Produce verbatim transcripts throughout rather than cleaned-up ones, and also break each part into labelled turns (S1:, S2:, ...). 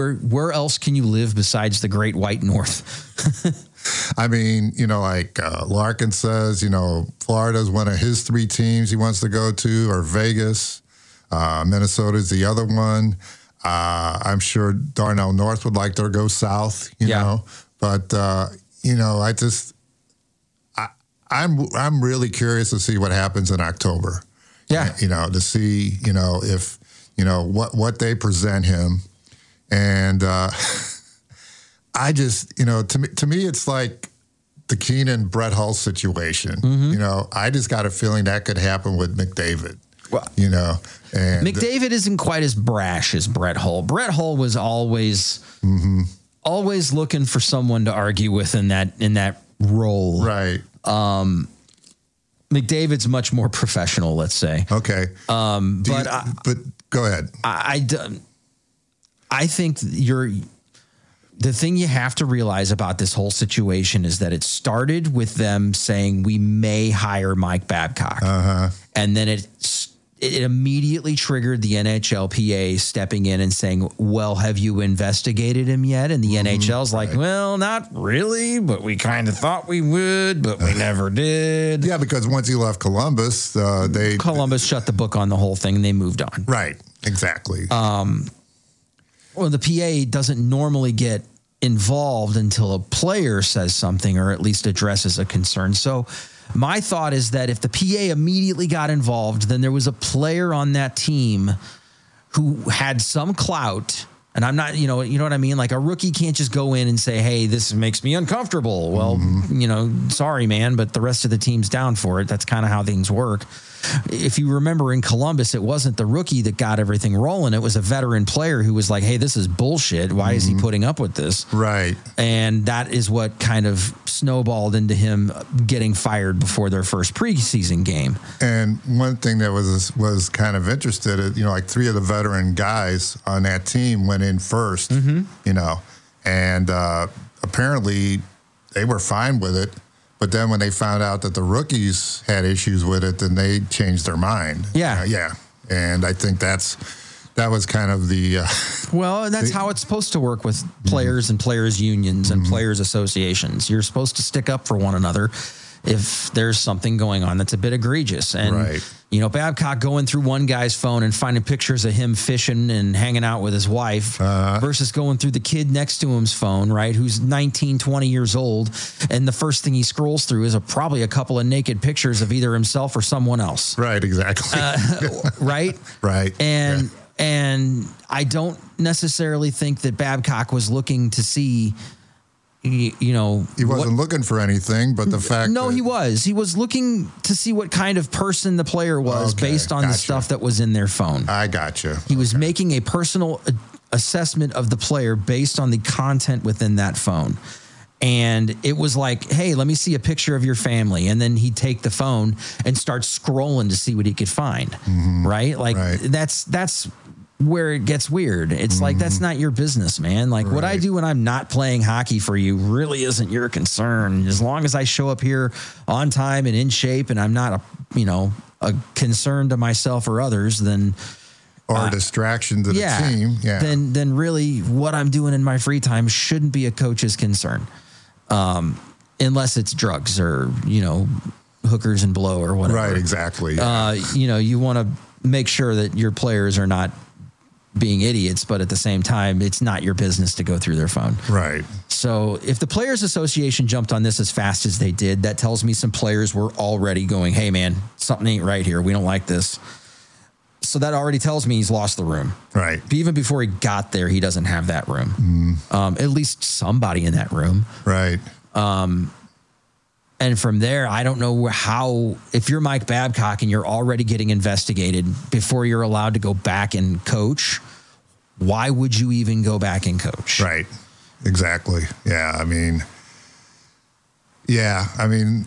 S1: Where, where else can you live besides the Great White North?
S2: I mean, you know, like uh, Larkin says, you know, Florida's one of his three teams he wants to go to, or Vegas. Uh, Minnesota's the other one. Uh, I'm sure Darnell North would like to go south, you
S1: yeah.
S2: know. But, uh, you know, I just, I, I'm I'm really curious to see what happens in October.
S1: Yeah.
S2: You know, to see, you know, if, you know, what, what they present him. And uh, I just, you know, to me, to me, it's like the Keenan Brett Hull situation. Mm-hmm. You know, I just got a feeling that could happen with McDavid. Well, you know, and
S1: McDavid isn't quite as brash as Brett Hull. Brett Hull was always, mm-hmm. always looking for someone to argue with in that in that role.
S2: Right.
S1: Um, McDavid's much more professional, let's say.
S2: Okay.
S1: Um, but
S2: you,
S1: I,
S2: but go ahead.
S1: I, I, I think you're. The thing you have to realize about this whole situation is that it started with them saying we may hire Mike Babcock,
S2: uh-huh.
S1: and then it it immediately triggered the N H L P A stepping in and saying, well, have you investigated him yet? And the mm-hmm. N H L's like, right. well, not really, but we kind of thought we would, but we never did.
S2: Yeah, because once he left Columbus, uh, they
S1: Columbus shut the book on the whole thing and they moved on.
S2: Right, exactly.
S1: Um, well, the P A doesn't normally get involved until a player says something or at least addresses a concern. So my thought is that if the P A immediately got involved, then there was a player on that team who had some clout. And I'm not, you know, you know what I mean? Like a rookie can't just go in and say, hey, this makes me uncomfortable. Well, mm-hmm. you know, sorry, man, but the rest of the team's down for it. That's kind of how things work. If you remember in Columbus, it wasn't the rookie that got everything rolling. It was a veteran player who was like, hey, this is bullshit. Why mm-hmm. is he putting up with this?
S2: Right.
S1: And that is what kind of snowballed into him getting fired before their first preseason game.
S2: And one thing that was was kind of interested, you know, like three of the veteran guys on that team went in first, mm-hmm. you know, and uh, apparently they were fine with it. But then when they found out that the rookies had issues with it, then they changed their mind.
S1: Yeah.
S2: Uh, yeah. And I think that's that was kind of the... Uh,
S1: well, that's the, how it's supposed to work with players mm-hmm. and players' unions and mm-hmm. players' associations. You're supposed to stick up for one another if there's something going on that's a bit egregious. And,
S2: right.
S1: you know, Babcock going through one guy's phone and finding pictures of him fishing and hanging out with his wife uh, versus going through the kid next to him's phone, right, who's nineteen, twenty years old. And the first thing he scrolls through is a, probably a couple of naked pictures of either himself or someone else.
S2: Right, exactly.
S1: Uh, right?
S2: Right.
S1: And,
S2: yeah.
S1: and I don't necessarily think that Babcock was looking to see... You, you know,
S2: he wasn't what, looking for anything, but the fact
S1: no,
S2: that,
S1: he was. He was looking to see what kind of person the player was okay, based on
S2: gotcha.
S1: the stuff that was in their phone.
S2: I gotcha.
S1: He
S2: okay.
S1: was making a personal assessment of the player based on the content within that phone. And it was like, hey, let me see a picture of your family. And then he'd take the phone and start scrolling to see what he could find. Mm-hmm. Right? Like
S2: right.
S1: that's that's where it gets weird. It's mm-hmm. like, that's not your business, man. Like right. what I do when I'm not playing hockey for you really isn't your concern. As long as I show up here on time and in shape and I'm not a, you know, a concern to myself or others, then
S2: or
S1: uh,
S2: a distraction to
S1: yeah,
S2: the team. Yeah.
S1: Then, then really what I'm doing in my free time shouldn't be a coach's concern. Um, unless it's drugs or, you know, hookers and blow or whatever.
S2: Right. Exactly. Yeah.
S1: Uh, you know, you want to make sure that your players are not being idiots, but at the same time, it's not your business to go through their phone.
S2: Right.
S1: So if the Players Association jumped on this as fast as they did, that tells me some players were already going, hey, man, something ain't right here. We don't like this. So that already tells me he's lost the room.
S2: Right.
S1: Even before he got there, he doesn't have that room. Mm. Um, at least somebody in that room.
S2: Right.
S1: Um, and from there, I don't know how, if you're Mike Babcock and you're already getting investigated before you're allowed to go back and coach, why would you even go back and coach?
S2: Right. Exactly. Yeah. I mean, yeah. I mean,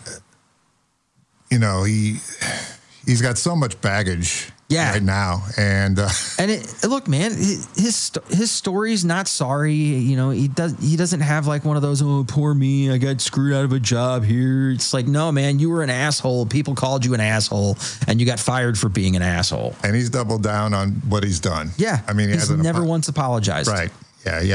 S2: you know, he, he's got so much baggage. Yeah. Right now. And uh,
S1: and it, look, man, his his story's not sorry. You know, he does he doesn't have like one of those, oh, poor me, I got screwed out of a job here. It's like, no, man, you were an asshole. People called you an asshole and you got fired for being an asshole.
S2: And he's doubled down on what he's done.
S1: Yeah.
S2: I mean, he
S1: he's
S2: hasn't
S1: never
S2: apo-
S1: once apologized.
S2: Right. Yeah,